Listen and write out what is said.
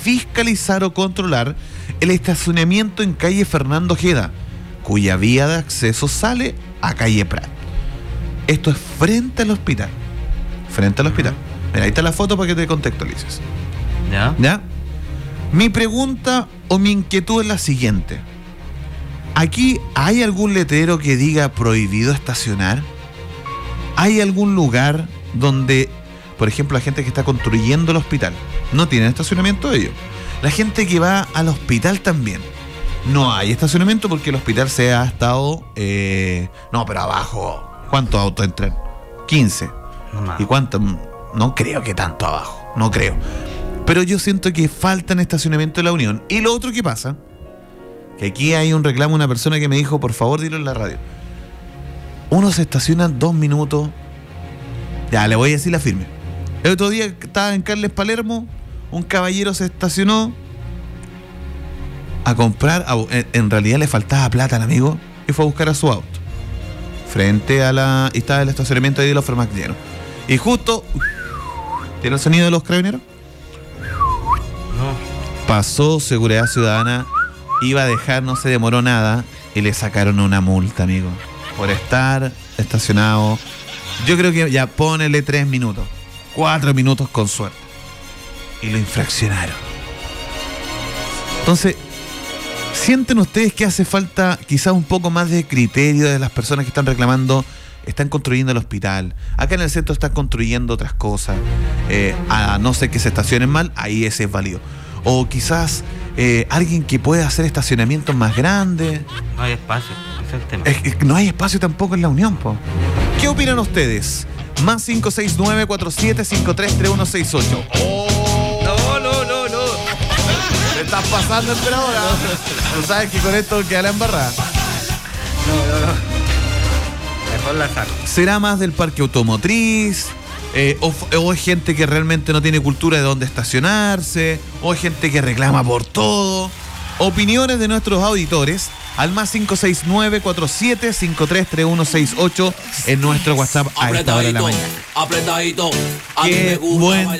fiscalizar o controlar el estacionamiento en calle Fernando Ojeda, cuya vía de acceso sale a calle Prat. Esto es frente al hospital. Frente al hospital. Mira, ahí está la foto para que te contextualices. ¿Ya? Mi pregunta o mi inquietud es la siguiente. ¿Aquí hay algún letrero que diga prohibido estacionar? ¿Hay algún lugar donde, por ejemplo, la gente que está construyendo el hospital no tiene estacionamiento de ellos? La gente que va al hospital también. No hay estacionamiento porque el hospital se ha estado... no, pero abajo. ¿Cuántos autos entran? 15. ¿Y cuántos? No creo que tanto abajo. No creo. Pero yo siento que falta en estacionamiento de la Unión. Y lo otro que pasa, que aquí hay un reclamo de una persona que me dijo, por favor, dilo en la radio. Uno se estaciona 2 minutos. Ya, le voy a decir la firme. El otro día estaba en Carles Palermo, un caballero se estacionó a comprar, en realidad le faltaba plata al amigo, y fue a buscar a su auto. Frente a la... y estaba el estacionamiento ahí de los Fermac lleno. Y justo... ¿tiene el sonido de los carabineros? No. Pasó Seguridad Ciudadana, iba a dejar, no se demoró nada, y le sacaron una multa, amigo. Por estar estacionado. Yo creo que ya ponele 3 minutos. 4 minutos con suerte. Y lo infraccionaron. Entonces, ¿sienten ustedes que hace falta quizás un poco más de criterio de las personas que están reclamando? Están construyendo el hospital. Acá en el centro están construyendo otras cosas. A no ser que se estacionen mal, ahí ese es válido. O quizás alguien que pueda hacer estacionamientos más grandes. No hay espacio, ese es el tema. No hay espacio tampoco en la Unión, po. ¿Qué opinan ustedes? Más 569-4753-3168. ¡Oh! No. Te estás pasando, emperadora. Tú sabes que con esto queda la embarrada. No. Mejor la saco. ¿Será más del parque automotriz? O es gente que realmente no tiene cultura de dónde estacionarse, o es gente que reclama por todo. Opiniones de nuestros auditores al más 569-4753-3168 en nuestro WhatsApp a esta hora de la mañana. Apretadito. Qué buen